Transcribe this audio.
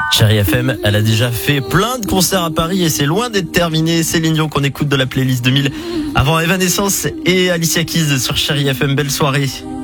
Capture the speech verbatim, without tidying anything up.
Chérie F M, elle a déjà fait plein de concerts à Paris et c'est loin d'être terminé. Céline Dion qu'on écoute de la playlist deux mille avant Evanescence et Alicia Keys sur Chérie F M. Belle soirée.